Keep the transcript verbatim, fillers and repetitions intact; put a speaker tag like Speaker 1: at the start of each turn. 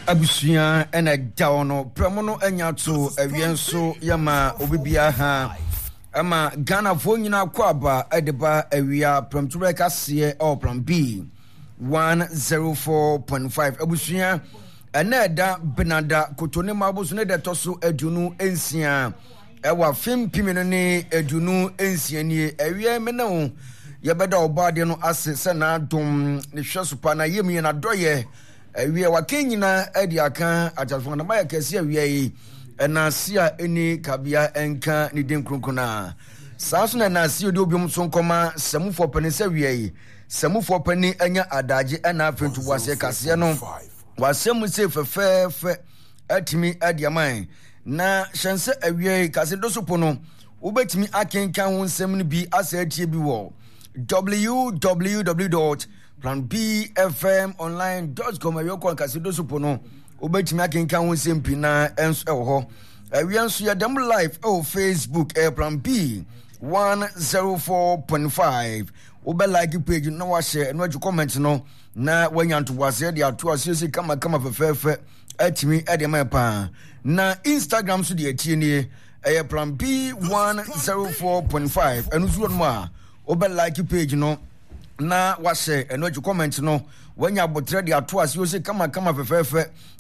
Speaker 1: abusuya ena dawono pramono anya to awienso yama obibia ha ama Ghana fo nyina kwaba edeba awia pramture kase o plan B one oh four point five abusuya ena eda benada kotone mabusu ne de toso adunu ensia ewa fim pimino ne adunu ensia ni awia menawo yebeda obade no ase se na dom ne hwesupa na yemi na doye awia wakenyina adi aka ajafo na maya kase awia yi na sia eni kabia enka ni den kronkona saso na na sia odi obiom so nkoma samufo pani se awia yi samufo pani anya adaje na afentu wase kase no wasem se fefefe atimi adi aman na hyense awia yi kase dosopo no ubetimi akenkan ho nsem no bi asa atie bi wo w w w dot plan b f m online dot com ayo kon kase dosopo no obetimi akenkan ho nsem pi na enso e ho awia nso ya dem live o Facebook e plan b one oh four point five obe like page no wa share no aju comment no na wanyanto wase de ato asese kama kama fefefe atimi e de mapa na Instagram so de atie ni e plan b one oh four point five enu so no a obe like page no na wa share no aju comment no wanya botre de ato asese kama kama fefefe